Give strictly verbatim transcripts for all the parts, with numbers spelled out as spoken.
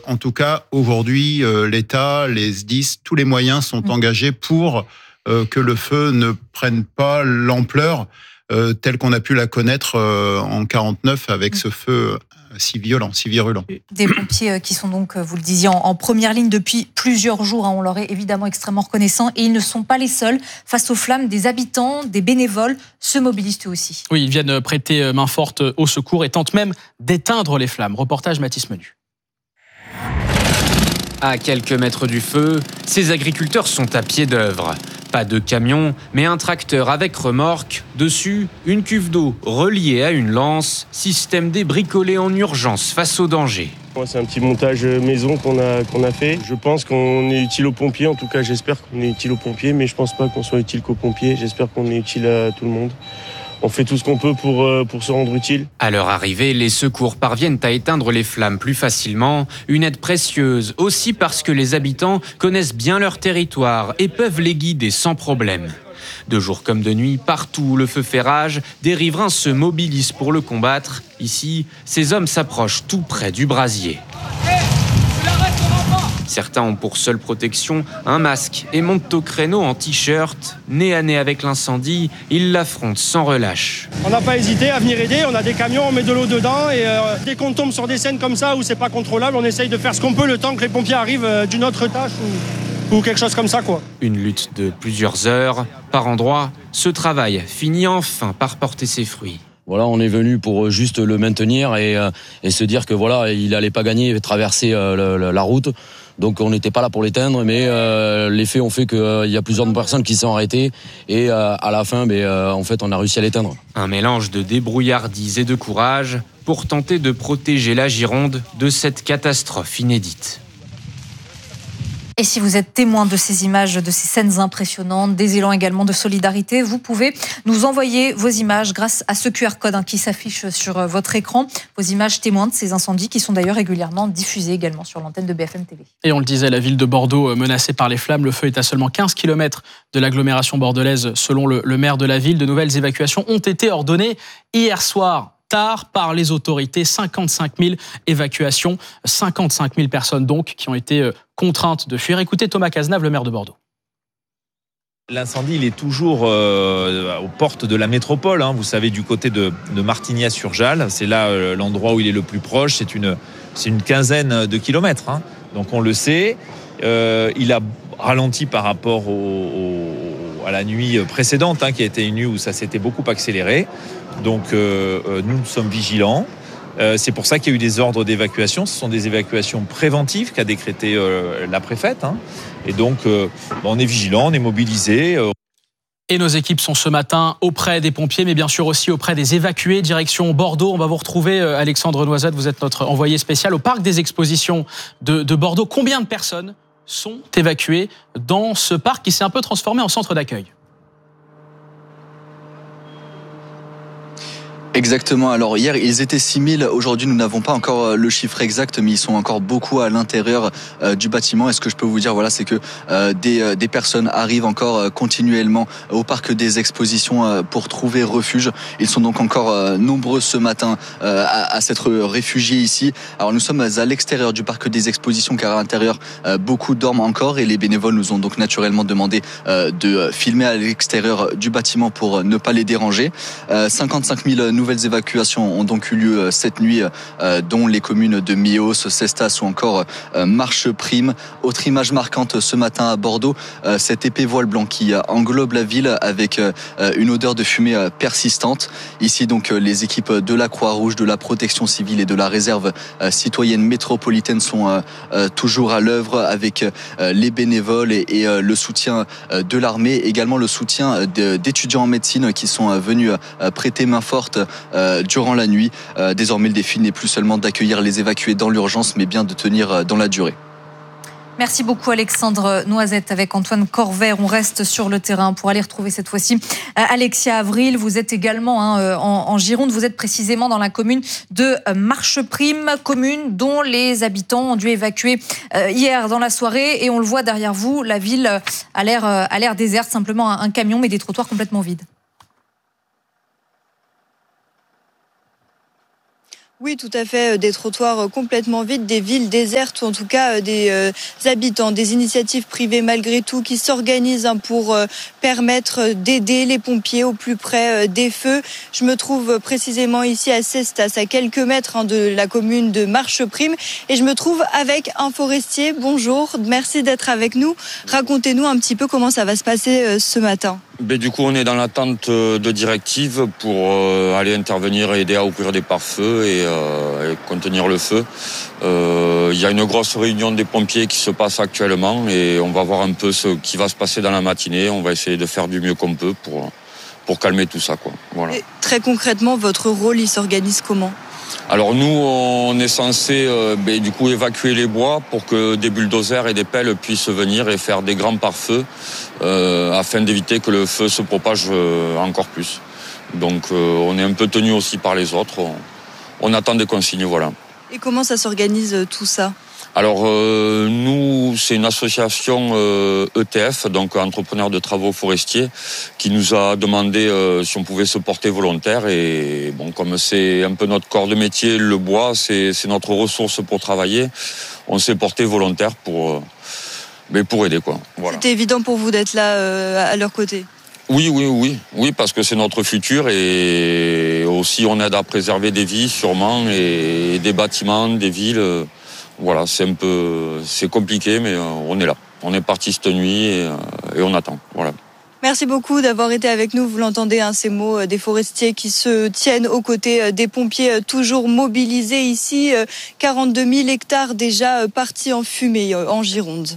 en tout cas, aujourd'hui, euh, l'État, les S D I S, tous les moyens sont mmh. engagés pour euh, que le feu ne prenne pas l'ampleur euh, telle qu'on a pu la connaître euh, en quarante-neuf avec mmh. ce feu si violent, si virulent. Des pompiers qui sont donc, vous le disiez, en, en première ligne depuis plusieurs jours. Hein, on leur est évidemment extrêmement reconnaissant. Et ils ne sont pas les seuls. Face aux flammes, des habitants, des bénévoles se mobilisent eux aussi. Oui, ils viennent prêter main forte au secours et tentent même d'éteindre les flammes. Reportage Mathis Menu. À quelques mètres du feu, ces agriculteurs sont à pied d'œuvre. Pas de camion, mais un tracteur avec remorque. Dessus, une cuve d'eau reliée à une lance. Système débricolé en urgence face au danger. C'est un petit montage maison qu'on a, qu'on a fait. Je pense qu'on est utile aux pompiers. En tout cas, j'espère qu'on est utile aux pompiers. Mais je pense pas qu'on soit utile qu'aux pompiers. J'espère qu'on est utile à tout le monde. On fait tout ce qu'on peut pour, pour se rendre utile. À leur arrivée, les secours parviennent à éteindre les flammes plus facilement. Une aide précieuse, aussi parce que les habitants connaissent bien leur territoire et peuvent les guider sans problème. De jour comme de nuit, partout où le feu fait rage, des riverains se mobilisent pour le combattre. Ici, ces hommes s'approchent tout près du brasier. Certains ont pour seule protection un masque et montent au créneau en t-shirt. Nez à nez avec l'incendie, ils l'affrontent sans relâche. On n'a pas hésité à venir aider, on a des camions, on met de l'eau dedans et euh, dès qu'on tombe sur des scènes comme ça où c'est pas contrôlable, on essaye de faire ce qu'on peut le temps que les pompiers arrivent euh, d'une autre tâche ou, ou quelque chose comme ça, quoi. Une lutte de plusieurs heures. Par endroits, ce travail finit enfin par porter ses fruits. Voilà, on est venu pour juste le maintenir et, euh, et se dire que voilà, il allait pas gagner et traverser euh, le, le, la route. Donc on n'était pas là pour l'éteindre, mais euh, les faits ont fait qu'il euh, y a plusieurs personnes qui sont arrêtées et euh, à la fin, ben, euh, en fait, on a réussi à l'éteindre. Un mélange de débrouillardise et de courage pour tenter de protéger la Gironde de cette catastrophe inédite. Et si vous êtes témoin de ces images, de ces scènes impressionnantes, des élans également de solidarité, vous pouvez nous envoyer vos images grâce à ce Q R code hein, qui s'affiche sur votre écran. Vos images témoins de ces incendies qui sont d'ailleurs régulièrement diffusées également sur l'antenne de B F M T V. Et on le disait, la ville de Bordeaux menacée par les flammes. Le feu est à seulement quinze kilomètres de l'agglomération bordelaise selon le, le maire de la ville. De nouvelles évacuations ont été ordonnées hier soir. Tard par les autorités, cinquante-cinq mille évacuations, cinquante-cinq mille personnes donc qui ont été contraintes de fuir. Écoutez Thomas Cazenave, le maire de Bordeaux. L'incendie, il est toujours euh, aux portes de la métropole, hein, vous savez, du côté de, de Martignas-sur-Jalles. C'est là euh, l'endroit où il est le plus proche, c'est une, c'est une quinzaine de kilomètres. Hein. Donc on le sait, euh, il a ralenti par rapport au, au, à la nuit précédente, hein, qui a été une nuit où ça s'était beaucoup accéléré. Donc euh, nous, nous sommes vigilants. Euh, c'est pour ça qu'il y a eu des ordres d'évacuation. Ce sont des évacuations préventives qu'a décrété euh, la préfète. Hein. Et donc, euh, on est vigilants, on est mobilisés. Euh. Et nos équipes sont ce matin auprès des pompiers, mais bien sûr aussi auprès des évacués. Direction Bordeaux, on va vous retrouver, Alexandre Noisette, vous êtes notre envoyé spécial au parc des expositions de, de Bordeaux. Combien de personnes sont évacuées dans ce parc qui s'est un peu transformé en centre d'accueil ? Exactement. Alors hier, ils étaient six mille. Aujourd'hui, nous n'avons pas encore le chiffre exact, mais ils sont encore beaucoup à l'intérieur euh, du bâtiment. Et ce que je peux vous dire, voilà, c'est que euh, des, euh, des personnes arrivent encore euh, continuellement au parc des expositions euh, pour trouver refuge. Ils sont donc encore euh, nombreux ce matin euh, à, à s'être réfugiés ici. Alors nous sommes à l'extérieur du parc des expositions, car à l'intérieur, euh, beaucoup dorment encore. Et les bénévoles nous ont donc naturellement demandé euh, de filmer à l'extérieur du bâtiment pour ne pas les déranger. Euh, cinquante-cinq mille nouvelles Nouvelles évacuations ont donc eu lieu cette nuit, euh, dont les communes de Mios, Cestas ou encore euh, Marcheprime. Autre image marquante ce matin à Bordeaux, euh, cet épais voile blanc qui englobe la ville avec euh, une odeur de fumée euh, persistante. Ici donc euh, les équipes de la Croix-Rouge, de la Protection civile et de la réserve euh, citoyenne métropolitaine sont euh, euh, toujours à l'œuvre avec euh, les bénévoles et, et euh, le soutien euh, de l'armée, également le soutien de, d'étudiants en médecine qui sont euh, venus euh, prêter main forte Euh, durant la nuit. Euh, désormais, le défi n'est plus seulement d'accueillir les évacués dans l'urgence, mais bien de tenir dans la durée. Merci beaucoup Alexandre Noisette avec Antoine Corvert. On reste sur le terrain pour aller retrouver cette fois-ci Alexia Avril. Vous êtes également hein, en, en Gironde. Vous êtes précisément dans la commune de Marcheprime, commune dont les habitants ont dû évacuer hier dans la soirée. Et on le voit derrière vous, la ville a l'air, a l'air déserte. Simplement un camion mais des trottoirs complètement vides. Oui, tout à fait. Des trottoirs complètement vides, des villes désertes ou en tout cas des euh, habitants, des initiatives privées malgré tout qui s'organisent hein, pour euh, permettre d'aider les pompiers au plus près euh, des feux. Je me trouve précisément ici à Cestas, à quelques mètres hein, de la commune de Marcheprime et je me trouve avec un forestier. Bonjour, merci d'être avec nous. Racontez-nous un petit peu comment ça va se passer euh, ce matin. Ben, du coup, on est dans l'attente de directives pour euh, aller intervenir et aider à ouvrir des pare-feux et, euh, et contenir le feu. Euh, il y a une grosse réunion des pompiers qui se passe actuellement et on va voir un peu ce qui va se passer dans la matinée. On va essayer de faire du mieux qu'on peut pour, pour calmer tout ça, quoi. Voilà. Et très concrètement, votre rôle, il s'organise comment ? Alors nous, on est censé euh, ben, du coup évacuer les bois pour que des bulldozers et des pelles puissent venir et faire des grands pare-feux euh, afin d'éviter que le feu se propage euh, encore plus. Donc euh, on est un peu tenu aussi par les autres. On, on attend des consignes, voilà. Et comment ça s'organise tout ça ? Alors euh, nous, c'est une association euh, E T F, donc entrepreneurs de travaux forestiers, qui nous a demandé euh, si on pouvait se porter volontaire. Et bon, comme c'est un peu notre corps de métier, le bois, c'est, c'est notre ressource pour travailler. On s'est porté volontaire pour, euh, mais pour aider, quoi. Voilà. C'était évident pour vous d'être là euh, à leur côté ? Oui, oui, oui, oui, parce que c'est notre futur et aussi on aide à préserver des vies, sûrement, et des bâtiments, des villes. Voilà, c'est un peu, c'est compliqué, mais on est là. On est parti cette nuit et, et on attend. Voilà. Merci beaucoup d'avoir été avec nous. Vous l'entendez, hein, ces mots des forestiers qui se tiennent aux côtés des pompiers toujours mobilisés ici. quarante-deux mille hectares déjà partis en fumée en Gironde.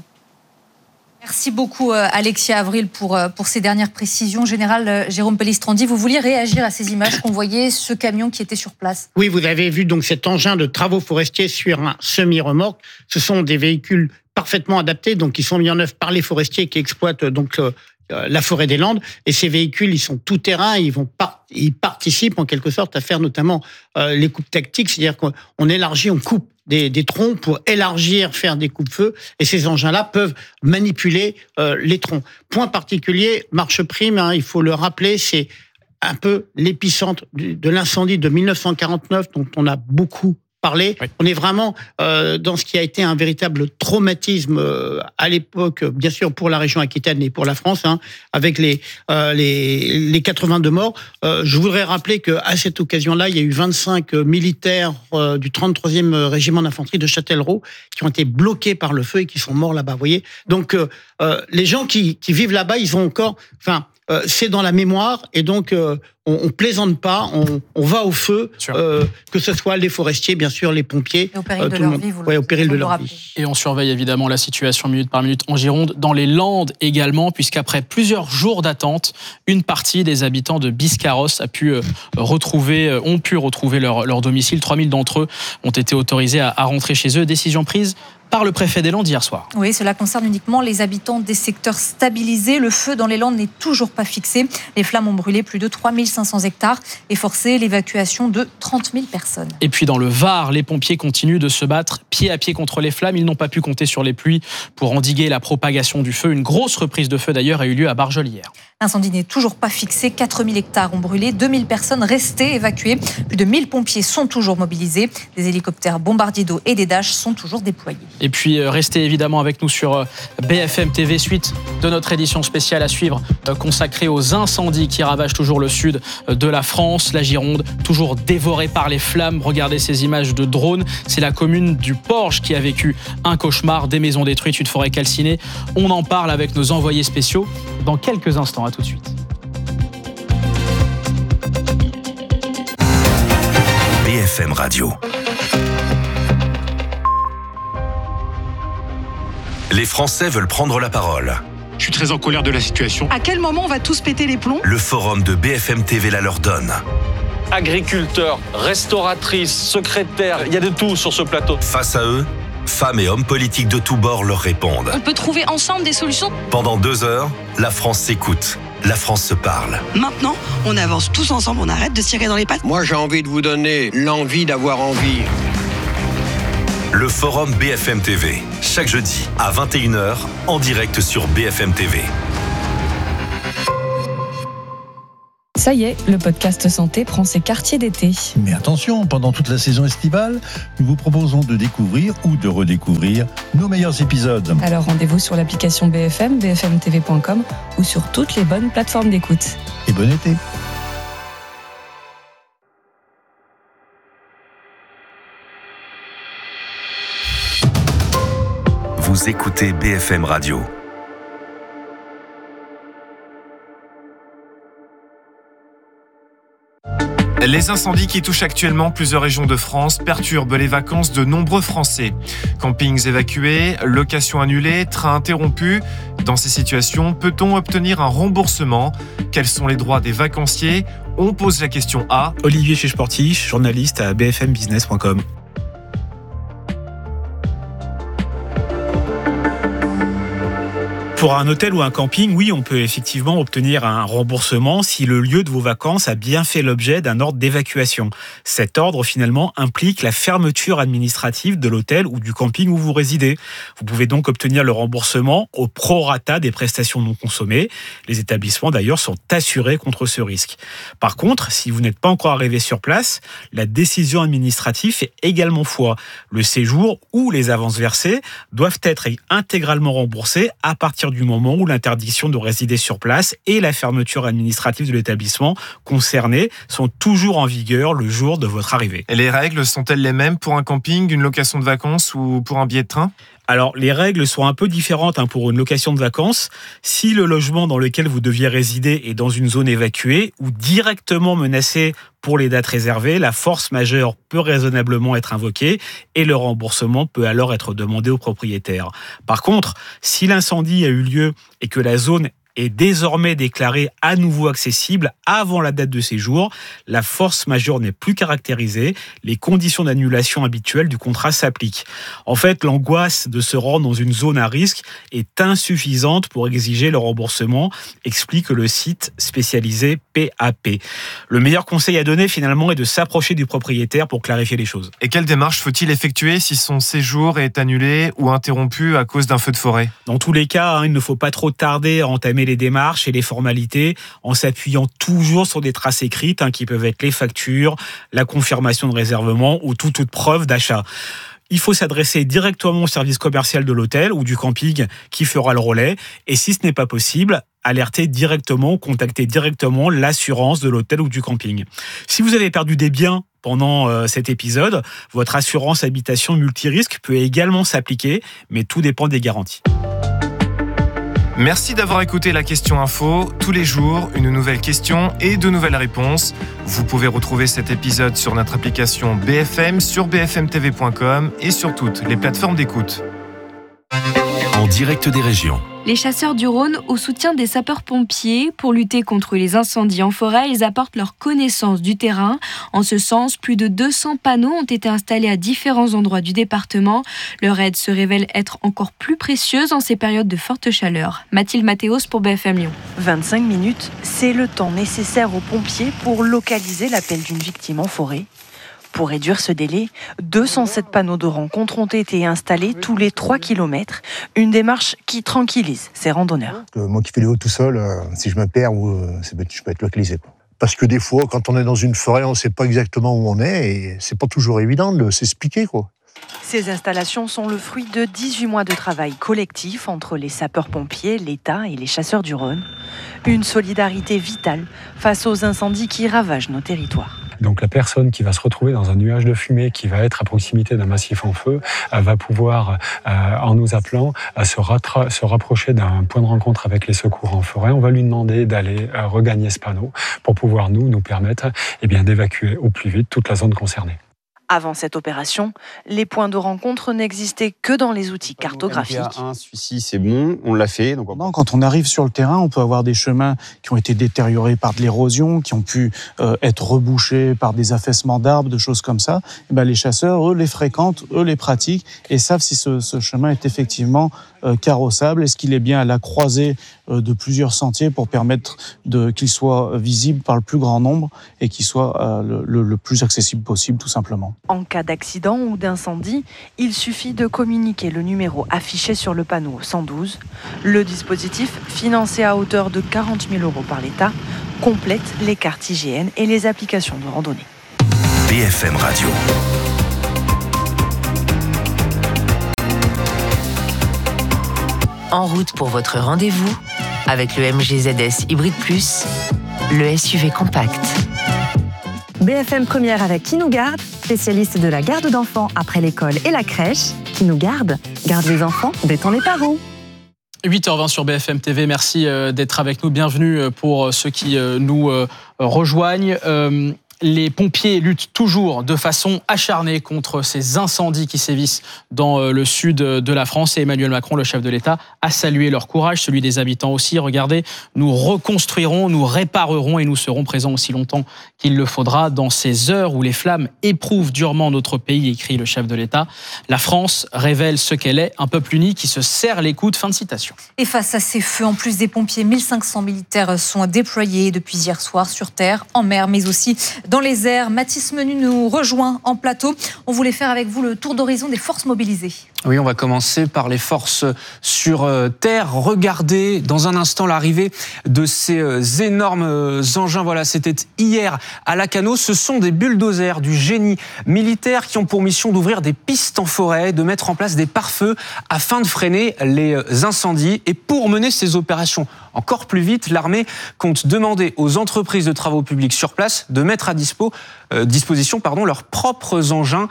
Merci beaucoup Alexia Avril pour, pour ces dernières précisions. Général Jérôme Pellistrandi, vous vouliez réagir à ces images qu'on voyait, ce camion qui était sur place. Oui, vous avez vu donc cet engin de travaux forestiers sur un semi-remorque. Ce sont des véhicules parfaitement adaptés, donc qui sont mis en œuvre par les forestiers qui exploitent donc euh, la forêt des Landes. Et ces véhicules, ils sont tout terrain, ils vont par- ils participent en quelque sorte à faire notamment euh, les coupes tactiques, c'est-à-dire qu'on élargit, on coupe Des, des troncs pour élargir, faire des coupe-feux. Et ces engins-là peuvent manipuler euh, les troncs. Point particulier, Marcheprime, hein, il faut le rappeler, c'est un peu l'épicentre du, de l'incendie de mille neuf cent quarante-neuf, dont on a beaucoup parlé. Oui. On est vraiment euh, dans ce qui a été un véritable traumatisme euh, à l'époque, bien sûr pour la région Aquitaine et pour la France, hein, avec les, euh, les, les quatre-vingt-deux morts. Euh, je voudrais rappeler qu'à cette occasion-là, il y a eu vingt-cinq militaires euh, du trente-troisième régiment d'infanterie de Châtellerault qui ont été bloqués par le feu et qui sont morts là-bas. Vous voyez. Donc euh, euh, les gens qui, qui vivent là-bas, ils ont encore, enfin, euh, c'est dans la mémoire et donc euh, on, on plaisante pas, on, on va au feu, euh, que ce soit les forestiers, bien sûr, les pompiers, et au péril euh, de tout leur le monde. vie, vous ouais, au péril de leur rappelez. vie. Et on surveille évidemment la situation minute par minute en Gironde, dans les Landes également, puisqu'après plusieurs jours d'attente, une partie des habitants de Biscarrosse a pu euh, retrouver, euh, ont pu retrouver leur, leur domicile. trois mille d'entre eux ont été autorisés à, à rentrer chez eux. Décision prise par le préfet des Landes hier soir. Oui, cela concerne uniquement les habitants des secteurs stabilisés. Le feu dans les Landes n'est toujours pas fixé. Les flammes ont brûlé plus de trois mille cinq cents hectares et forcé l'évacuation de trente mille personnes. Et puis dans le Var, les pompiers continuent de se battre pied à pied contre les flammes. Ils n'ont pas pu compter sur les pluies pour endiguer la propagation du feu. Une grosse reprise de feu d'ailleurs a eu lieu à Barjol hier. L'incendie n'est toujours pas fixé. quatre mille hectares ont brûlé, deux mille personnes restées évacuées. Plus de mille pompiers sont toujours mobilisés. Des hélicoptères bombardiers d'eau et des Dash sont toujours déployés. Et puis restez évidemment avec nous sur B F M T V, suite de notre édition spéciale à suivre consacrée aux incendies qui ravagent toujours le sud de la France. La Gironde, toujours dévorée par les flammes. Regardez ces images de drones. C'est la commune du Porge qui a vécu un cauchemar, des maisons détruites, une forêt calcinée. On en parle avec nos envoyés spéciaux dans quelques instants. À tout de suite. B F M Radio. Les Français veulent prendre la parole. Je suis très en colère de la situation. À quel moment on va tous péter les plombs ? Le forum de B F M T V la leur donne. Agriculteurs, restauratrices, secrétaires, il y a de tout sur ce plateau. Face à eux, femmes et hommes politiques de tous bords leur répondent. On peut trouver ensemble des solutions. Pendant deux heures, la France s'écoute. La France se parle. Maintenant, on avance tous ensemble, on arrête de se tirer dans les pattes. Moi, j'ai envie de vous donner l'envie d'avoir envie. Le forum B F M T V, chaque jeudi à vingt et une heures, en direct sur B F M T V. Ça y est, le podcast santé prend ses quartiers d'été. Mais attention, pendant toute la saison estivale, nous vous proposons de découvrir ou de redécouvrir nos meilleurs épisodes. Alors rendez-vous sur l'application B F M, b f m t v point com ou sur toutes les bonnes plateformes d'écoute. Et bon été. Vous écoutez B F M Radio. Les incendies qui touchent actuellement plusieurs régions de France perturbent les vacances de nombreux Français. Campings évacués, locations annulées, trains interrompus. Dans ces situations, peut-on obtenir un remboursement ? Quels sont les droits des vacanciers ? On pose la question à Olivier Chichportich, journaliste à b f m business point com. Pour un hôtel ou un camping, oui, on peut effectivement obtenir un remboursement si le lieu de vos vacances a bien fait l'objet d'un ordre d'évacuation. Cet ordre, finalement, implique la fermeture administrative de l'hôtel ou du camping où vous résidez. Vous pouvez donc obtenir le remboursement au prorata des prestations non consommées. Les établissements, d'ailleurs, sont assurés contre ce risque. Par contre, si vous n'êtes pas encore arrivé sur place, la décision administrative fait également foi. Le séjour ou les avances versées doivent être intégralement remboursés à partir du moment où l'interdiction de résider sur place et la fermeture administrative de l'établissement concerné sont toujours en vigueur le jour de votre arrivée. Et les règles sont-elles les mêmes pour un camping, une location de vacances ou pour un billet de train ? Alors, les règles sont un peu différentes hein, pour une location de vacances. Si le logement dans lequel vous deviez résider est dans une zone évacuée ou directement menacée pour les dates réservées, la force majeure peut raisonnablement être invoquée et le remboursement peut alors être demandé au propriétaire. Par contre, si l'incendie a eu lieu et que la zone est désormais déclarée à nouveau accessible avant la date de séjour, la force majeure n'est plus caractérisée, les conditions d'annulation habituelles du contrat s'appliquent. En fait, l'angoisse de se rendre dans une zone à risque est insuffisante pour exiger le remboursement, explique le site spécialisé P A P. Le meilleur conseil à donner finalement est de s'approcher du propriétaire pour clarifier les choses. Et quelle démarche faut-il effectuer si son séjour est annulé ou interrompu à cause d'un feu de forêt ? Dans tous les cas, hein, il ne faut pas trop tarder à entamer les démarches et les formalités en s'appuyant toujours sur des traces écrites hein, qui peuvent être les factures, la confirmation de réservement ou toute autre preuve d'achat. Il faut s'adresser directement au service commercial de l'hôtel ou du camping qui fera le relais. Et si ce n'est pas possible, alerter directement ou contacter directement l'assurance de l'hôtel ou du camping. Si vous avez perdu des biens pendant euh, cet épisode, votre assurance habitation multirisque peut également s'appliquer, mais tout dépend des garanties. Merci d'avoir écouté la question info. Tous les jours, une nouvelle question et de nouvelles réponses. Vous pouvez retrouver cet épisode sur notre application B F M, sur b f m t v point com et sur toutes les plateformes d'écoute. En direct des régions. Les chasseurs du Rhône, au soutien des sapeurs-pompiers, pour lutter contre les incendies en forêt, ils apportent leur connaissance du terrain. En ce sens, plus de deux cents panneaux ont été installés à différents endroits du département. Leur aide se révèle être encore plus précieuse en ces périodes de forte chaleur. Mathilde Mathéos pour B F M Lyon. vingt-cinq minutes, c'est le temps nécessaire aux pompiers pour localiser l'appel d'une victime en forêt. Pour réduire ce délai, deux cent sept panneaux de rencontre ont été installés tous les trois kilomètres. Une démarche qui tranquillise ces randonneurs. Moi qui fais les hauts tout seul, euh, si je me perds, euh, je peux être localisé. Quoi. Parce que des fois, quand on est dans une forêt, on ne sait pas exactement où on est et c'est pas toujours évident de s'expliquer, quoi. Ces installations sont le fruit de dix-huit mois de travail collectif entre les sapeurs-pompiers, l'État et les chasseurs du Rhône. Une solidarité vitale face aux incendies qui ravagent nos territoires. Donc la personne qui va se retrouver dans un nuage de fumée, qui va être à proximité d'un massif en feu, va pouvoir, en nous appelant, se, rattra- se rapprocher d'un point de rencontre avec les secours en forêt. On va lui demander d'aller regagner ce panneau pour pouvoir nous, nous permettre eh bien, d'évacuer au plus vite toute la zone concernée. Avant cette opération, les points de rencontre n'existaient que dans les outils cartographiques. un, celui-ci, c'est bon, on l'a fait. Donc... Quand on arrive sur le terrain, on peut avoir des chemins qui ont été détériorés par de l'érosion, qui ont pu euh, être rebouchés par des affaissements d'arbres, de choses comme ça. Et ben, les chasseurs, eux, les fréquentent, eux, les pratiquent et savent si ce, ce chemin est effectivement euh, carrossable. Est-ce qu'il est bien à la croisée euh, de plusieurs sentiers pour permettre de, qu'il soit visible par le plus grand nombre et qu'il soit euh, le, le, le plus accessible possible, tout simplement. En cas d'accident ou d'incendie, il suffit de communiquer le numéro affiché sur le panneau cent douze. Le dispositif, financé à hauteur de quarante mille euros par l'État, complète les cartes I G N et les applications de randonnée. B F M Radio. En route pour votre rendez-vous avec le M G Z S Hybrid Plus, le S U V compact. B F M Première avec Qui nous garde, spécialiste de la garde d'enfants après l'école et la crèche. Qui nous garde, garde les enfants, détend les parents. huit heures vingt sur B F M T V, merci d'être avec nous. Bienvenue pour ceux qui nous rejoignent. Les pompiers luttent toujours de façon acharnée contre ces incendies qui sévissent dans le sud de la France. Et Emmanuel Macron, le chef de l'État, a salué leur courage, celui des habitants aussi. Regardez, nous reconstruirons, nous réparerons et nous serons présents aussi longtemps qu'il le faudra dans ces heures où les flammes éprouvent durement notre pays, écrit le chef de l'État. La France révèle ce qu'elle est, un peuple uni qui se serre les coudes. Fin de citation. Et face à ces feux, en plus des pompiers, mille cinq cents militaires sont déployés depuis hier soir sur terre, en mer, mais aussi dans les airs. Mathis Menu nous rejoint en plateau. On voulait faire avec vous le tour d'horizon des forces mobilisées. Oui, on va commencer par les forces sur terre. Regardez dans un instant l'arrivée de ces énormes engins. Voilà, c'était hier à Lacanau. Ce sont des bulldozers du génie militaire qui ont pour mission d'ouvrir des pistes en forêt, de mettre en place des pare-feux afin de freiner les incendies. Et pour mener ces opérations encore plus vite, l'armée compte demander aux entreprises de travaux publics sur place de mettre à dispo, euh, disposition pardon, leurs propres engins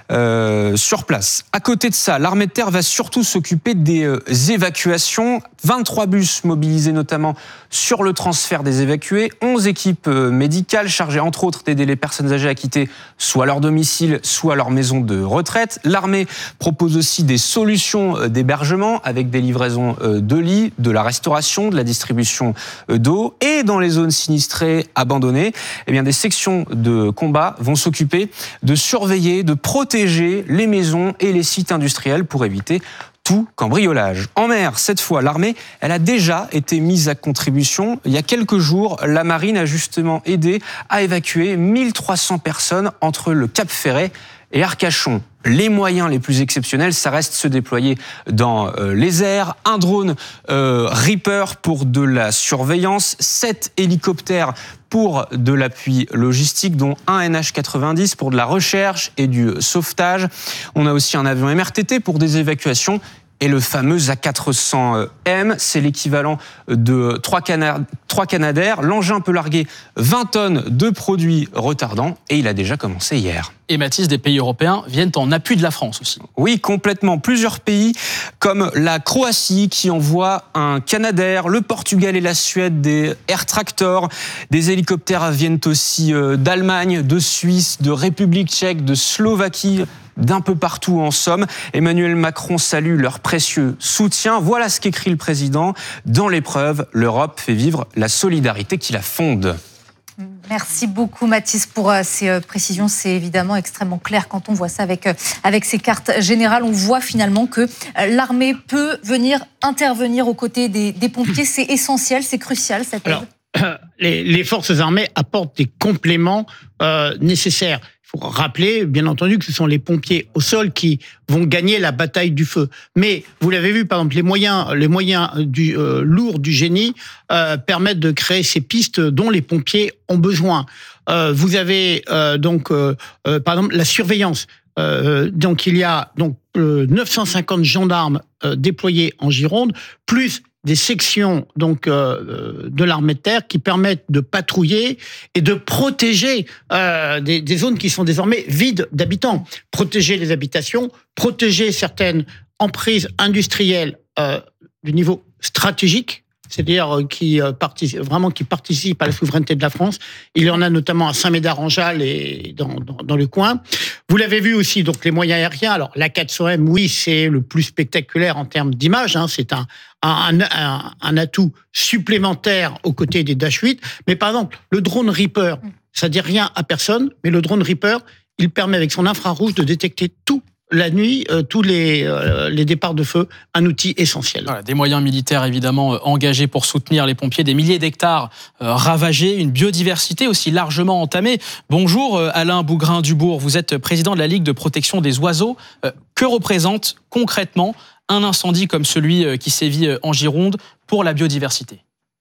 euh, sur place. À côté de ça, l'armée de terre va surtout s'occuper des euh, évacuations. vingt-trois bus mobilisés notamment sur le transfert des évacués. onze équipes euh, médicales chargées entre autres d'aider les personnes âgées à quitter soit leur domicile, soit leur maison de retraite. L'armée propose aussi des solutions euh, d'hébergement avec des livraisons euh, de lits, de la restauration, de la distribution d'eau. Et dans les zones sinistrées, abandonnées, eh bien, des sections de combat vont s'occuper de surveiller, de protéger les maisons et les sites industriels pour éviter tout cambriolage. En mer, cette fois, l'armée, elle a déjà été mise à contribution. Il y a quelques jours, la marine a justement aidé à évacuer mille trois cents personnes entre le Cap Ferret et Arcachon. Les moyens les plus exceptionnels, ça reste se déployer dans euh, les airs. Un drone euh, Reaper pour de la surveillance, sept hélicoptères pour de l'appui logistique, dont un N H quatre-vingt-dix pour de la recherche et du sauvetage. On a aussi un avion M R T T pour des évacuations. Et le fameux A quatre cents M, c'est l'équivalent de trois Canadair. L'engin peut larguer vingt tonnes de produits retardants et il a déjà commencé hier. Et Mathis, des pays européens viennent en appui de la France aussi. Oui, complètement. Plusieurs pays comme la Croatie qui envoie un Canadair, le Portugal et la Suède des Air Tractor. Des hélicoptères viennent aussi d'Allemagne, de Suisse, de République tchèque, de Slovaquie, d'un peu partout en somme. Emmanuel Macron salue leur précieux soutien. Voilà ce qu'écrit le président. Dans l'épreuve, l'Europe fait vivre la solidarité qui la fonde. Merci beaucoup Mathis pour ces précisions. C'est évidemment extrêmement clair quand on voit ça avec, avec ces cartes générales. On voit finalement que l'armée peut venir intervenir aux côtés des, des pompiers. C'est essentiel, c'est crucial cette aide. Alors, les, les forces armées apportent des compléments euh, nécessaires. Il faut rappeler, bien entendu, que ce sont les pompiers au sol qui vont gagner la bataille du feu. Mais vous l'avez vu, par exemple, les moyens, les moyens du, euh, lourds du génie euh, permettent de créer ces pistes dont les pompiers ont besoin. Euh, vous avez euh, donc, euh, euh, par exemple, la surveillance. Euh, donc, il y a donc euh, neuf cent cinquante gendarmes euh, déployés en Gironde, plus des sections donc euh, de l'armée de terre qui permettent de patrouiller et de protéger euh, des, des zones qui sont désormais vides d'habitants, protéger les habitations, protéger certaines emprises industrielles euh, du niveau stratégique, c'est-à-dire qui euh, participent, vraiment qui participent à la souveraineté de la France. Il y en a notamment à Saint-Médard-en-Jalles et dans, dans, dans le coin. Vous l'avez vu aussi, donc les moyens aériens. Alors la quatre cents M, oui, c'est le plus spectaculaire en termes d'image. Hein, c'est un, un, un, un atout supplémentaire aux côtés des Dash huit. Mais par exemple, le drone Reaper, ça dit rien à personne, mais le drone Reaper, il permet avec son infrarouge de détecter tout la nuit, euh, tous les, euh, les départs de feu, un outil essentiel. Voilà, des moyens militaires évidemment euh, engagés pour soutenir les pompiers, des milliers d'hectares euh, ravagés, une biodiversité aussi largement entamée. Bonjour euh, Alain Bougrain-Dubourg, vous êtes président de la Ligue de protection des oiseaux. Euh, que représente concrètement un incendie comme celui euh, qui sévit euh, en Gironde pour la biodiversité ?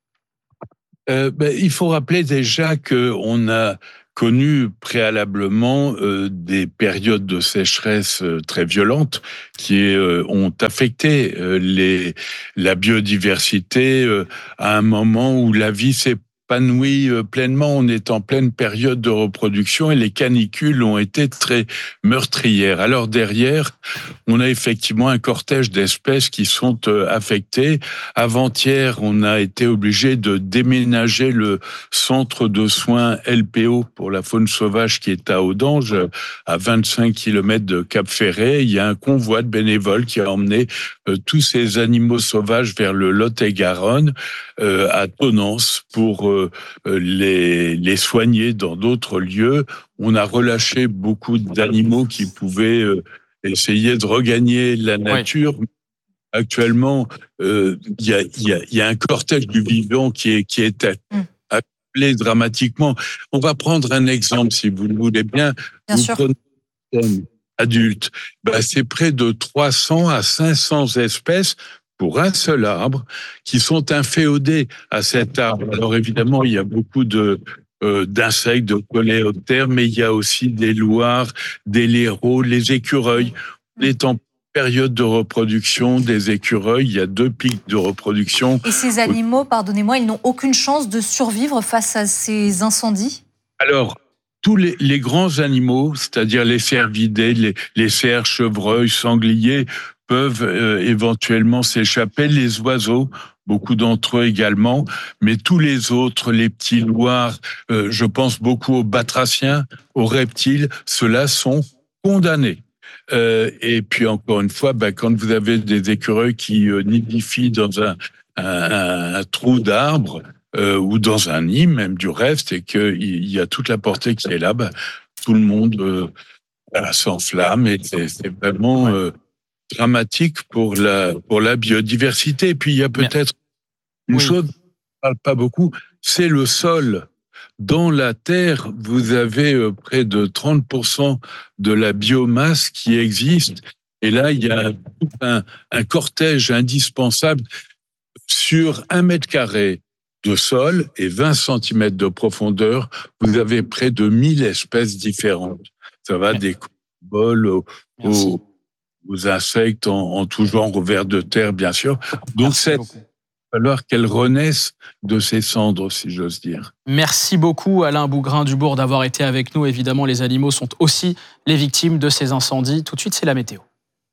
euh, ben, Il faut rappeler déjà qu'on a connu préalablement euh, des périodes de sécheresse euh, très violentes qui euh, ont affecté euh, les, la biodiversité euh, à un moment où la vie s'est épanouie euh, pleinement. On est en pleine période de reproduction et les canicules ont été très meurtrières. Alors derrière, on a effectivement un cortège d'espèces qui sont euh, affectées. Avant-hier, on a été obligé de déménager le centre de soins L P O pour la faune sauvage qui est à Audange, à vingt-cinq kilomètres de Cap-Ferré. Il y a un convoi de bénévoles qui a emmené euh, tous ces animaux sauvages vers le Lot-et-Garonne, euh, à Tonnance, pour euh, les, les soigner dans d'autres lieux. On a relâché beaucoup d'animaux qui pouvaient euh, essayer de regagner la nature. Oui. Actuellement, euh, il y a, y a, y a un cortège du vivant qui est, qui est appelé dramatiquement. On va prendre un exemple, si vous le voulez bien. Bien vous sûr. Prenez un adulte, ben, c'est près de trois cents à cinq cents espèces pour un seul arbre, qui sont inféodés à cet arbre. Alors évidemment, il y a beaucoup de euh, d'insectes, de coléoptères, mais il y a aussi des loirs, des léraux, les écureuils. On est en période de reproduction des écureuils, il y a deux pics de reproduction. Et ces animaux, pardonnez-moi, ils n'ont aucune chance de survivre face à ces incendies ? Alors, tous les, les grands animaux, c'est-à-dire les cervidés, les, les cerfs, chevreuils, sangliers, peuvent euh, éventuellement s'échapper, les oiseaux, beaucoup d'entre eux également, mais tous les autres, les petits loirs, euh, je pense beaucoup aux batraciens, aux reptiles, ceux-là sont condamnés. Euh, et puis encore une fois, bah, quand vous avez des écureuils qui euh, nidifient dans un, un, un, un trou d'arbre euh, ou dans un nid, même du reste, et qu'il y a toute la portée qui est là, bah, tout le monde euh, bah, s'enflamme et c'est, c'est vraiment euh, dramatique pour la, pour la biodiversité. Et puis il y a peut-être une oui. chose dont on ne parle pas beaucoup, c'est le sol. Dans la terre, vous avez près de trente pour cent de la biomasse qui existe. Et là, il y a un, un cortège indispensable sur un mètre carré de sol et vingt centimètres de profondeur. Vous avez près de mille espèces différentes. Ça va des bols aux, aux, aux insectes en, en tout genre, aux vers de terre, bien sûr. Donc, c'est il va falloir qu'elle renaisse de ses cendres, si j'ose dire. Merci beaucoup Alain Bougrain-Dubourg d'avoir été avec nous. Évidemment, les animaux sont aussi les victimes de ces incendies. Tout de suite, c'est la météo.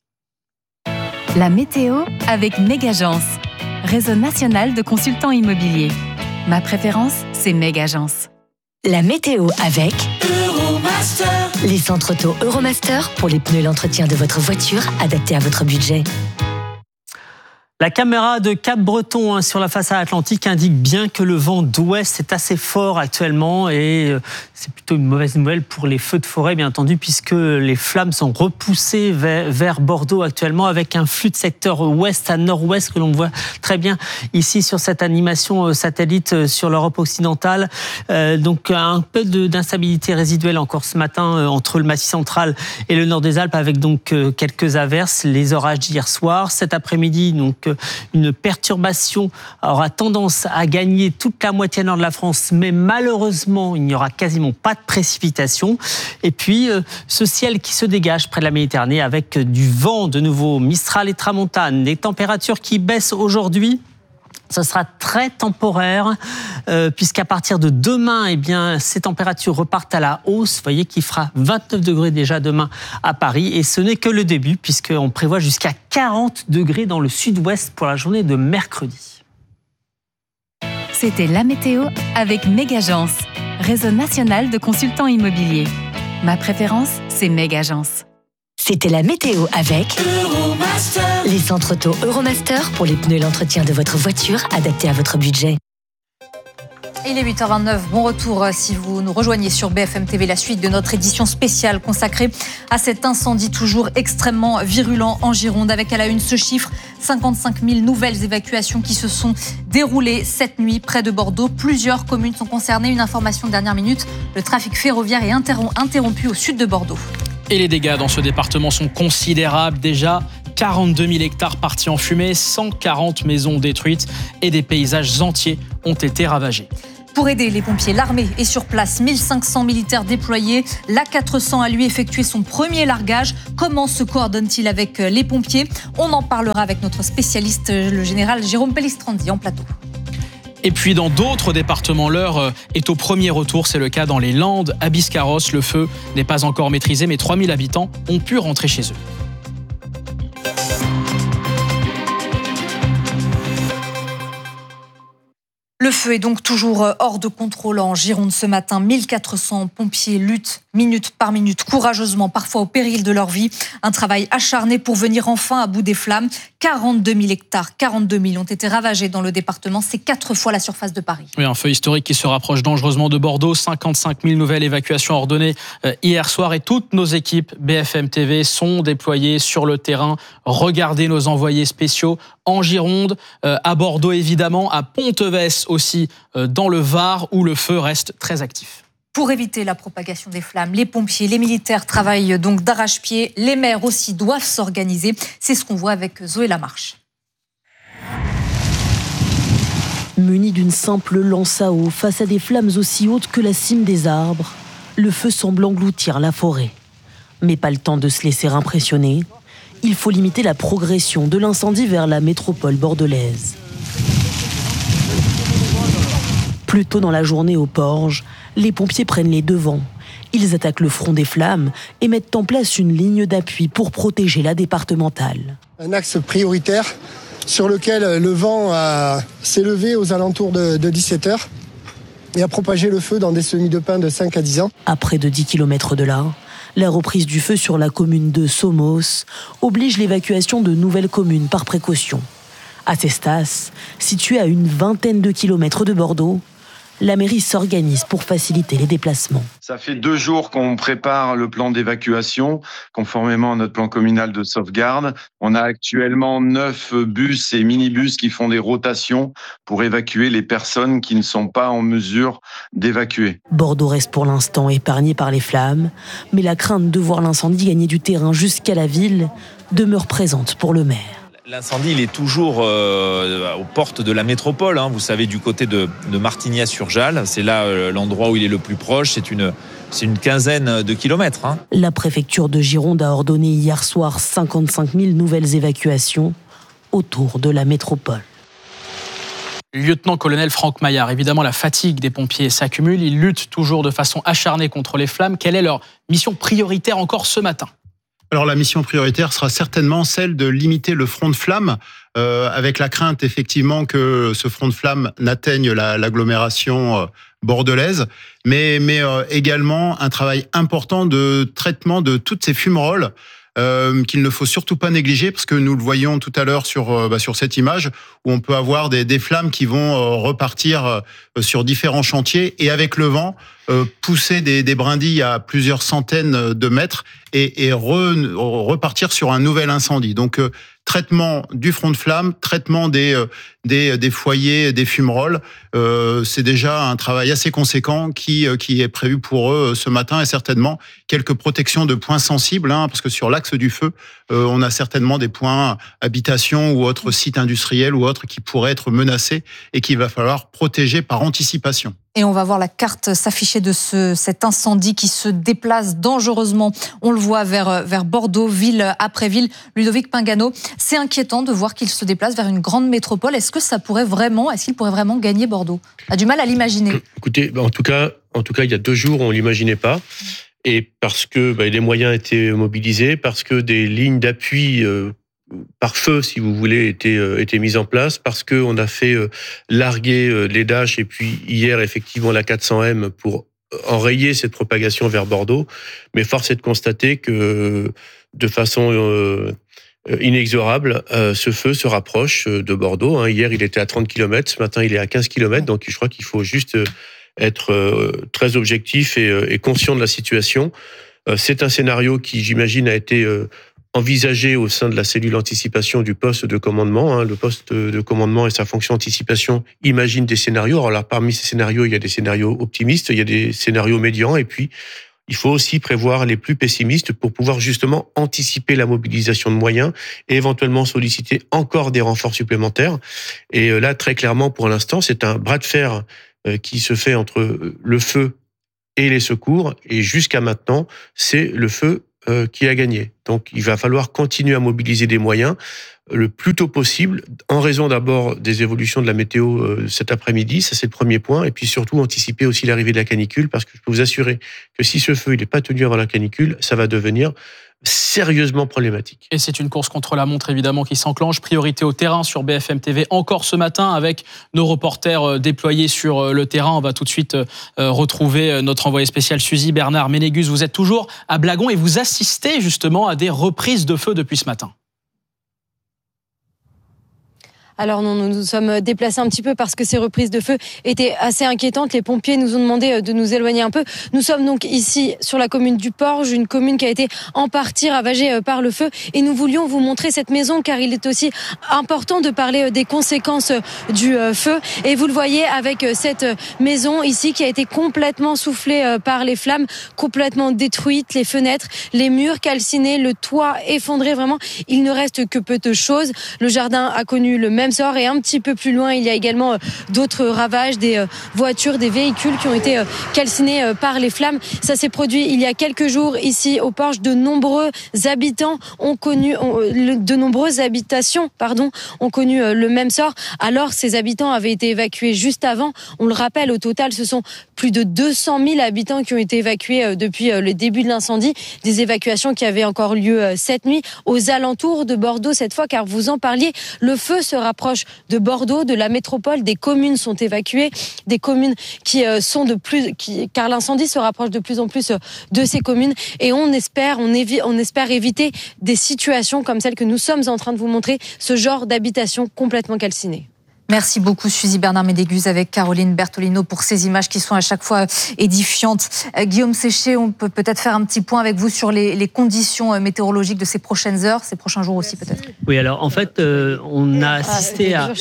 La météo avec Mégagence, réseau national de consultants immobiliers. Ma préférence, c'est Mégagence. La météo avec Euromaster. Les centres auto Euromaster pour les pneus et l'entretien de votre voiture adaptés à votre budget. La caméra de Cap-Breton hein, sur la façade atlantique indique bien que le vent d'ouest est assez fort actuellement et euh, c'est plutôt une mauvaise nouvelle pour les feux de forêt, bien entendu, puisque les flammes sont repoussées vers, vers Bordeaux actuellement avec un flux de secteur ouest à nord-ouest que l'on voit très bien ici sur cette animation satellite sur l'Europe occidentale. Euh, donc un peu de, d'instabilité résiduelle encore ce matin euh, entre le Massif central et le nord des Alpes avec donc euh, quelques averses, les orages d'hier soir. Cet après-midi, donc une perturbation aura tendance à gagner toute la moitié nord de la France, mais malheureusement, il n'y aura quasiment pas de précipitations. Et puis, ce ciel qui se dégage près de la Méditerranée avec du vent, de nouveau, Mistral et Tramontane, des températures qui baissent aujourd'hui. Ce sera très temporaire, euh, puisqu'à partir de demain, eh bien, ces températures repartent à la hausse. Vous voyez qu'il fera vingt-neuf degrés déjà demain à Paris. Et ce n'est que le début, puisqu'on prévoit jusqu'à quarante degrés dans le sud-ouest pour la journée de mercredi. C'était la météo avec Mégagence, réseau national de consultants immobiliers. Ma préférence, c'est Mégagence. C'était la météo avec Euromaster. Les centres auto Euromaster pour les pneus et l'entretien de votre voiture adaptés à votre budget. Il est huit heures vingt-neuf, bon retour si vous nous rejoignez sur B F M T V, la suite de notre édition spéciale consacrée à cet incendie toujours extrêmement virulent en Gironde, avec à la une ce chiffre, cinquante-cinq mille nouvelles évacuations qui se sont déroulées cette nuit près de Bordeaux. Plusieurs communes sont concernées. Une information de dernière minute, le trafic ferroviaire est interrompu au sud de Bordeaux. Et les dégâts dans ce département sont considérables. Déjà, quarante-deux mille hectares partis en fumée, cent quarante maisons détruites et des paysages entiers ont été ravagés. Pour aider les pompiers, l'armée est sur place, mille cinq cents militaires déployés. L'A quatre cents a lui effectué son premier largage. Comment se coordonne-t-il avec les pompiers ? On en parlera avec notre spécialiste, le général Jérôme Pellistrandi, en plateau. Et puis dans d'autres départements, l'heure est au premier retour. C'est le cas dans les Landes, à Biscarrosse. Le feu n'est pas encore maîtrisé, mais trois mille habitants ont pu rentrer chez eux. Le feu est donc toujours hors de contrôle en Gironde ce matin. mille quatre cents pompiers luttent minute par minute, courageusement, parfois au péril de leur vie. Un travail acharné pour venir enfin à bout des flammes. quarante-deux mille hectares, quarante-deux mille ont été ravagés dans le département. C'est quatre fois la surface de Paris. Oui, un feu historique qui se rapproche dangereusement de Bordeaux. cinquante-cinq mille nouvelles évacuations ordonnées hier soir. Et toutes nos équipes B F M T V sont déployées sur le terrain. Regardez nos envoyés spéciaux en Gironde, à Bordeaux évidemment, à Pontevès aussi, dans le Var, où le feu reste très actif. Pour éviter la propagation des flammes, les pompiers, les militaires travaillent donc d'arrache-pied. Les maires aussi doivent s'organiser. C'est ce qu'on voit avec Zoé Lamarche. Muni d'une simple lance à eau face à des flammes aussi hautes que la cime des arbres, le feu semble engloutir la forêt. Mais pas le temps de se laisser impressionner. Il faut limiter la progression de l'incendie vers la métropole bordelaise. Plus tôt dans la journée au Porge, les pompiers prennent les devants. Ils attaquent le front des flammes et mettent en place une ligne d'appui pour protéger la départementale. Un axe prioritaire sur lequel le vent a, s'est levé aux alentours de, de dix-sept heures et a propagé le feu dans des semis de pin de cinq à dix ans. À près de dix kilomètres de là, la reprise du feu sur la commune de Somos oblige l'évacuation de nouvelles communes par précaution. À Cestas, situé à une vingtaine de kilomètres de Bordeaux, la mairie s'organise pour faciliter les déplacements. Ça fait deux jours qu'on prépare le plan d'évacuation, conformément à notre plan communal de sauvegarde. On a actuellement neuf bus et minibus qui font des rotations pour évacuer les personnes qui ne sont pas en mesure d'évacuer. Bordeaux reste pour l'instant épargné par les flammes, mais la crainte de voir l'incendie gagner du terrain jusqu'à la ville demeure présente pour le maire. L'incendie, il est toujours euh, aux portes de la métropole. Hein. Vous savez, du côté de, de Martignas-sur-Jalles, c'est là euh, l'endroit où il est le plus proche. C'est une, c'est une quinzaine de kilomètres. Hein. La préfecture de Gironde a ordonné hier soir cinquante-cinq mille nouvelles évacuations autour de la métropole. Lieutenant-colonel Franck Maillard, évidemment, la fatigue des pompiers s'accumule. Ils luttent toujours de façon acharnée contre les flammes. Quelle est leur mission prioritaire encore ce matin ? Alors la mission prioritaire sera certainement celle de limiter le front de flamme, euh, avec la crainte effectivement que ce front de flamme n'atteigne la, l'agglomération euh, bordelaise, mais, mais euh, également un travail important de traitement de toutes ces fumerolles euh, qu'il ne faut surtout pas négliger, parce que nous le voyons tout à l'heure sur, euh, bah, sur cette image, où on peut avoir des, des flammes qui vont euh, repartir euh, sur différents chantiers, et avec le vent, euh, pousser des, des brindilles à plusieurs centaines de mètres, et, et re, repartir sur un nouvel incendie. Donc, euh, traitement du front de flamme, traitement des, euh, des, des foyers, des fumerolles, euh, c'est déjà un travail assez conséquent qui, euh, qui est prévu pour eux ce matin, et certainement quelques protections de points sensibles, hein, parce que sur l'axe du feu, euh, on a certainement des points habitation ou autres sites industriels ou autres qui pourraient être menacés et qu'il va falloir protéger par anticipation. Et on va voir la carte s'afficher de ce, cet incendie qui se déplace dangereusement. On le voit vers, vers Bordeaux, ville après ville. Ludovic Pingano, c'est inquiétant de voir qu'il se déplace vers une grande métropole. Est-ce que ça pourrait vraiment, est-ce qu'il pourrait vraiment gagner Bordeaux ? On a du mal à l'imaginer. Écoutez, en tout cas, en tout cas, il y a deux jours, on l'imaginait pas. Et parce que bah, les moyens étaient mobilisés, parce que des lignes d'appui euh, par feu, si vous voulez, étaient, euh, étaient mises en place, parce qu'on a fait euh, larguer euh, les Dash et puis hier, effectivement, la quatre cents M pour enrayer cette propagation vers Bordeaux. Mais force est de constater que de façon euh, inexorable. Euh, ce feu se rapproche de Bordeaux. Hein. Hier, il était à trente kilomètres. Ce matin, il est à quinze kilomètres. Donc, je crois qu'il faut juste être euh, très objectif et, euh, et conscient de la situation. Euh, c'est un scénario qui, j'imagine, a été euh, envisagé au sein de la cellule anticipation du poste de commandement. Hein. Le poste de commandement et sa fonction anticipation imaginent des scénarios. Alors, parmi ces scénarios, il y a des scénarios optimistes, il y a des scénarios médians, et puis il faut aussi prévoir les plus pessimistes pour pouvoir justement anticiper la mobilisation de moyens et éventuellement solliciter encore des renforts supplémentaires. Et là, très clairement, pour l'instant, c'est un bras de fer qui se fait entre le feu et les secours. Et jusqu'à maintenant, c'est le feu qui a gagné. Donc, il va falloir continuer à mobiliser des moyens le plus tôt possible, en raison d'abord des évolutions de la météo euh, cet après-midi, ça c'est le premier point, et puis surtout anticiper aussi l'arrivée de la canicule, parce que je peux vous assurer que si ce feu il n'est pas tenu avant la canicule, ça va devenir sérieusement problématique. Et c'est une course contre la montre évidemment qui s'enclenche. Priorité au terrain sur B F M T V encore ce matin avec nos reporters déployés sur le terrain. On va tout de suite retrouver notre envoyé spécial Suzy Bernard Ménégus. Vous êtes toujours à Blagon et vous assistez justement à des reprises de feu depuis ce matin. Alors non, nous nous sommes déplacés un petit peu parce que ces reprises de feu étaient assez inquiétantes. Les pompiers nous ont demandé de nous éloigner un peu. Nous sommes donc ici sur la commune du Porge, une commune qui a été en partie ravagée par le feu. Et nous voulions vous montrer cette maison car il est aussi important de parler des conséquences du feu. Et vous le voyez avec cette maison ici qui a été complètement soufflée par les flammes, complètement détruite, les fenêtres, les murs calcinés, le toit effondré. Vraiment, il ne reste que peu de choses. Le jardin a connu le même sort et un petit peu plus loin il y a également d'autres ravages, des voitures, des véhicules qui ont été calcinés par les flammes. Ça s'est produit il y a quelques jours ici au Porge. De nombreux habitants ont connu, de nombreuses habitations pardon, ont connu le même sort. Alors ces habitants avaient été évacués juste avant. On le rappelle, au total ce sont plus de deux cent mille habitants qui ont été évacués depuis le début de l'incendie. Des évacuations qui avaient encore lieu cette nuit aux alentours de Bordeaux cette fois, car vous en parliez, le feu se rapproche de Bordeaux, de la métropole. Des communes sont évacuées, des communes qui sont de plus, qui, car l'incendie se rapproche de plus en plus de ces communes. Et on espère, on, évi, on espère éviter des situations comme celle que nous sommes en train de vous montrer, ce genre d'habitation complètement calcinée. Merci beaucoup Suzy Bernard Ménégus avec Caroline Bertolino pour ces images qui sont à chaque fois édifiantes. Euh, Guillaume Séché, on peut peut-être faire un petit point avec vous sur les, les conditions météorologiques de ces prochaines heures, ces prochains jours aussi peut-être. Oui, alors en fait, euh, on a assisté à,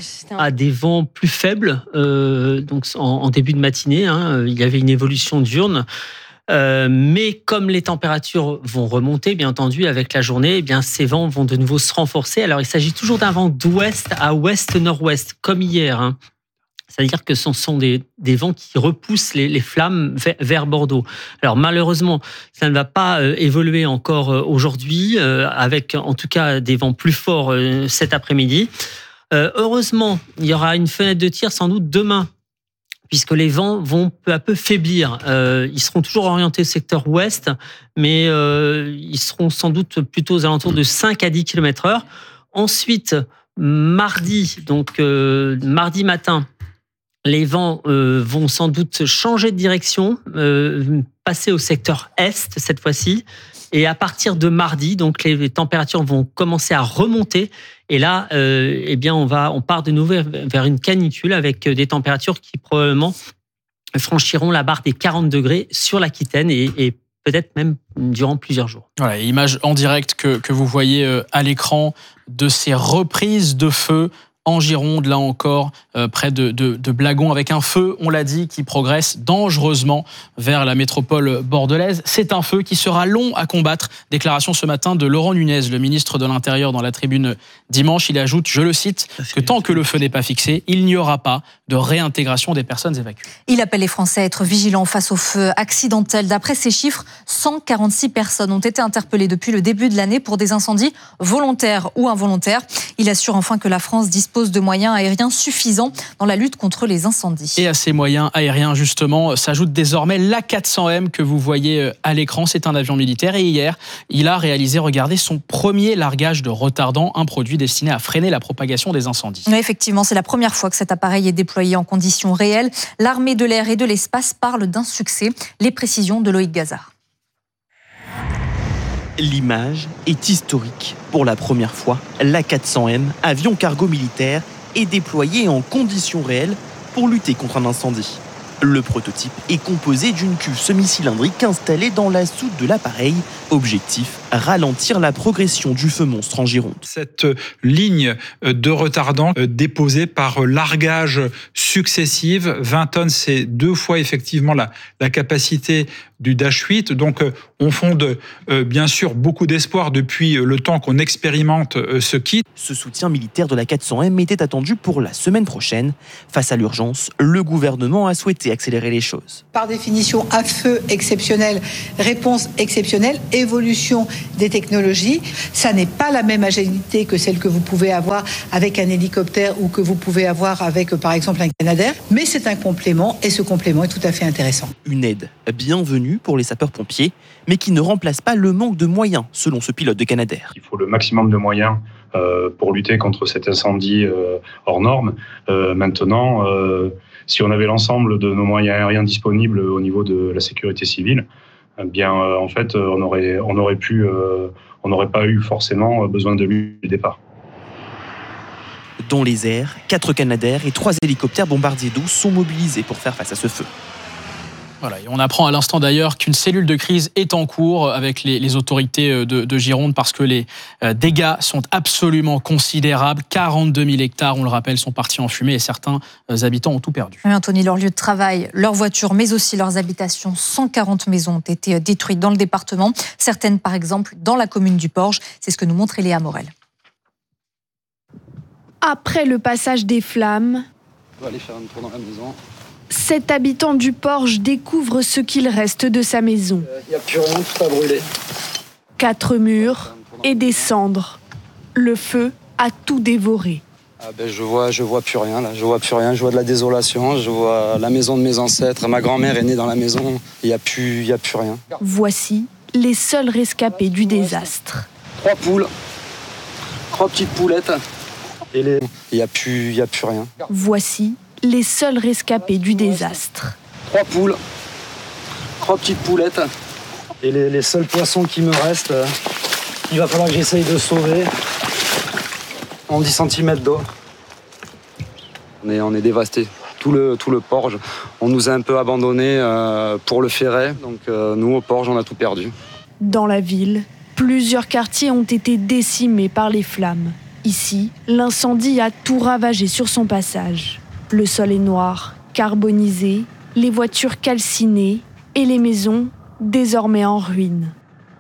à des vents plus faibles euh, donc en, en début de matinée. Hein, il y avait une évolution diurne. Euh, mais comme les températures vont remonter, bien entendu, avec la journée, eh bien, ces vents vont de nouveau se renforcer. Alors, il s'agit toujours d'un vent d'ouest à ouest-nord-ouest, comme hier. Hein. C'est-à-dire que ce sont des, des vents qui repoussent les, les flammes vers, vers Bordeaux. Alors, malheureusement, ça ne va pas euh, évoluer encore euh, aujourd'hui, euh, avec en tout cas des vents plus forts euh, cet après-midi. Euh, heureusement, il y aura une fenêtre de tir sans doute demain, puisque les vents vont peu à peu faiblir. Euh, ils seront toujours orientés au secteur ouest, mais euh, ils seront sans doute plutôt aux alentours de cinq à dix kilomètres heure. Ensuite, mardi, donc euh, mardi matin, les vents euh, vont sans doute changer de direction, euh, passer au secteur est cette fois-ci. Et à partir de mardi, donc les températures vont commencer à remonter. Et là, euh, eh bien, on va, on part de nouveau vers une canicule avec des températures qui probablement franchiront la barre des quarante degrés sur l'Aquitaine et, et peut-être même durant plusieurs jours. Voilà, image en direct que, que vous voyez à l'écran de ces reprises de feu en Gironde, là encore, euh, près de, de, de Blagon, avec un feu, on l'a dit, qui progresse dangereusement vers la métropole bordelaise. C'est un feu qui sera long à combattre. Déclaration ce matin de Laurent Nunez, le ministre de l'Intérieur, dans la tribune dimanche. Il ajoute, je le cite, que tant que le feu n'est pas fixé, il n'y aura pas de réintégration des personnes évacuées. Il appelle les Français à être vigilants face au feu accidentel. D'après ces chiffres, cent quarante-six personnes ont été interpellées depuis le début de l'année pour des incendies volontaires ou involontaires. Il assure enfin que la France dispose de moyens aériens suffisants dans la lutte contre les incendies. Et à ces moyens aériens, justement, s'ajoute désormais l'A quatre cents M que vous voyez à l'écran. C'est un avion militaire et hier, il a réalisé, regardez, son premier largage de retardant, un produit destiné à freiner la propagation des incendies. Oui, effectivement, c'est la première fois que cet appareil est déployé en conditions réelles. L'armée de l'air et de l'espace parle d'un succès. Les précisions de Loïc Gazard. L'image est historique. Pour la première fois, l'A quatre cents M, avion cargo militaire, est déployé en conditions réelles pour lutter contre un incendie. Le prototype est composé d'une cuve semi-cylindrique installée dans la soute de l'appareil. Objectif, ralentir la progression du feu monstre en Gironde. Cette ligne de retardant déposée par largage successif, vingt tonnes, c'est deux fois effectivement la, la capacité du Dash huit. Donc on fonde euh, bien sûr beaucoup d'espoir depuis le temps qu'on expérimente euh, ce kit. Ce soutien militaire de l'A quatre cents M était attendu pour la semaine prochaine. Face à l'urgence, le gouvernement a souhaité accélérer les choses. Par définition, à feu exceptionnel, réponse exceptionnelle, évolution des technologies. Ça n'est pas la même agilité que celle que vous pouvez avoir avec un hélicoptère ou que vous pouvez avoir avec, par exemple, un Canadair. Mais c'est un complément et ce complément est tout à fait intéressant. Une aide bienvenue pour les sapeurs-pompiers, mais qui ne remplace pas le manque de moyens, selon ce pilote de Canadair. Il faut le maximum de moyens euh, pour lutter contre cet incendie euh, hors norme. Euh, maintenant, euh, si on avait l'ensemble de nos moyens aériens disponibles au niveau de la sécurité civile, eh bien, euh, en fait, on aurait, on aurait pu, euh, on n'aurait pas eu forcément besoin de lui du départ. Dans les airs, quatre Canadair et trois hélicoptères bombardiers d'eau sont mobilisés pour faire face à ce feu. Voilà, et on apprend à l'instant d'ailleurs qu'une cellule de crise est en cours avec les, les autorités de, de Gironde parce que les dégâts sont absolument considérables. quarante-deux mille hectares, on le rappelle, sont partis en fumée et certains habitants ont tout perdu. Oui, Anthony, leur lieu de travail, leurs voitures, mais aussi leurs habitations, cent quarante maisons ont été détruites dans le département. Certaines, par exemple, dans la commune du Porge. C'est ce que nous montre Léa Morel. Après le passage des flammes, on va aller faire un tour dans la maison. Cet habitant du Porge découvre ce qu'il reste de sa maison. Il n'y a plus rien, tout a brûlé. Quatre murs et des cendres. Le feu a tout dévoré. Ah ben je vois, je vois plus rien là. Je vois plus rien. Je vois de la désolation. Je vois la maison de mes ancêtres. Ma grand-mère est née dans la maison. Il n'y a plus, il y a plus rien. Voici les seuls rescapés du désastre. Trois poules, trois petites poulettes. Et les... Il n'y a plus, il y a plus rien. Voici les seuls rescapés du désastre. Trois poules, trois petites poulettes. Et les, les seuls poissons qui me restent, euh, il va falloir que j'essaye de sauver en dix centimètres d'eau. On est, on est dévasté. Tout le, tout le Porge, on nous a un peu abandonnés euh, pour le ferret. Donc euh, nous, au Porge, on a tout perdu. Dans la ville, plusieurs quartiers ont été décimés par les flammes. Ici, l'incendie a tout ravagé sur son passage. Le sol est noir, carbonisé, les voitures calcinées et les maisons désormais en ruine.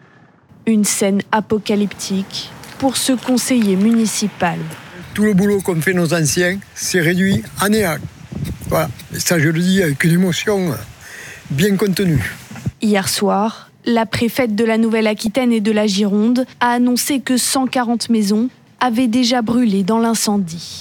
Une scène apocalyptique pour ce conseiller municipal. Tout le boulot qu'ont fait nos anciens s'est réduit à néant. Voilà, et ça je le dis avec une émotion bien contenue. Hier soir, la préfète de la Nouvelle-Aquitaine et de la Gironde a annoncé que cent quarante maisons avaient déjà brûlé dans l'incendie.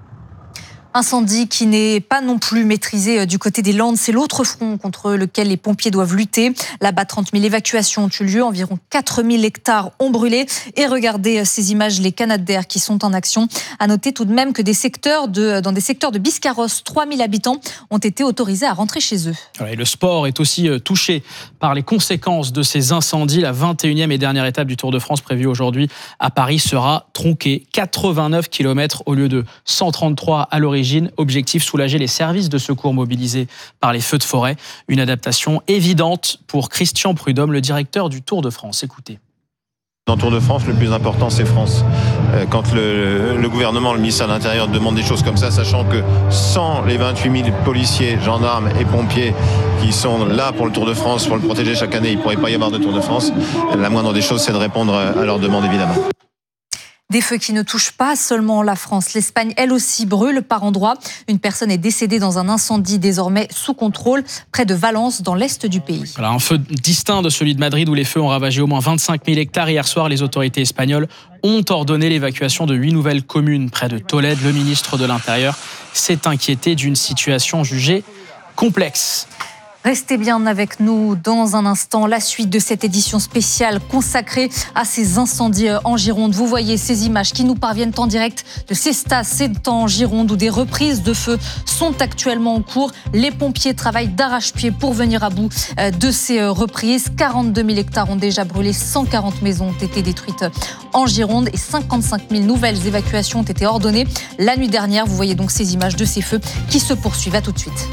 Incendie qui n'est pas non plus maîtrisé du côté des Landes. C'est l'autre front contre lequel les pompiers doivent lutter. Là-bas, trente mille évacuations ont eu lieu. Environ quatre mille hectares ont brûlé. Et regardez ces images, les Canadair qui sont en action. À noter tout de même que des secteurs de, dans des secteurs de Biscarrosse, trois mille habitants ont été autorisés à rentrer chez eux. Et le sport est aussi touché par les conséquences de ces incendies. La vingt et unième et dernière étape du Tour de France prévue aujourd'hui à Paris sera tronquée. quatre-vingt-neuf kilomètres au lieu de cent trente-trois à l'origine. Objectif, soulager les services de secours mobilisés par les feux de forêt. Une adaptation évidente pour Christian Prudhomme, le directeur du Tour de France. Écoutez. Dans le Tour de France, le plus important, c'est France. Quand le, le gouvernement, le ministère de l'Intérieur demande des choses comme ça, sachant que sans les vingt-huit mille policiers, gendarmes et pompiers qui sont là pour le Tour de France, pour le protéger chaque année, il ne pourrait pas y avoir de Tour de France. La moindre des choses, c'est de répondre à leurs demandes, évidemment. Des feux qui ne touchent pas seulement la France. L'Espagne, elle aussi, brûle par endroits. Une personne est décédée dans un incendie désormais sous contrôle près de Valence, dans l'est du pays. Voilà, un feu distinct de celui de Madrid où les feux ont ravagé au moins vingt-cinq mille hectares. Hier soir, les autorités espagnoles ont ordonné l'évacuation de huit nouvelles communes près de Tolède. Le ministre de l'Intérieur s'est inquiété d'une situation jugée complexe. Restez bien avec nous dans un instant. La suite de cette édition spéciale consacrée à ces incendies en Gironde. Vous voyez ces images qui nous parviennent en direct de Cestas, c'est en Gironde, où des reprises de feu sont actuellement en cours. Les pompiers travaillent d'arrache-pied pour venir à bout de ces reprises. quarante-deux mille hectares ont déjà brûlé, cent quarante maisons ont été détruites en Gironde et cinquante-cinq mille nouvelles évacuations ont été ordonnées la nuit dernière. Vous voyez donc ces images de ces feux qui se poursuivent. À tout de suite.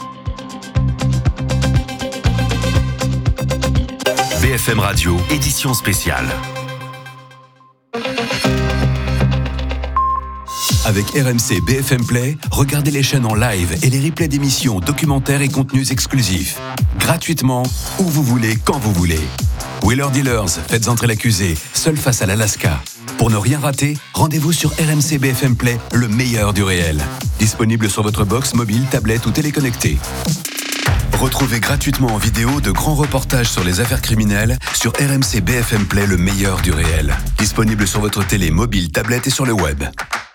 B F M Radio, édition spéciale. Avec R M C B F M Play, regardez les chaînes en live et les replays d'émissions, documentaires et contenus exclusifs. Gratuitement, où vous voulez, quand vous voulez. Wheeler Dealers, faites entrer l'accusé, seul face à l'Alaska. Pour ne rien rater, rendez-vous sur R M C B F M Play, le meilleur du réel. Disponible sur votre box mobile, tablette ou téléconnectée. Retrouvez gratuitement en vidéo de grands reportages sur les affaires criminelles sur R M C B F M Play, le meilleur du réel. Disponible sur votre télé, mobile, tablette et sur le web.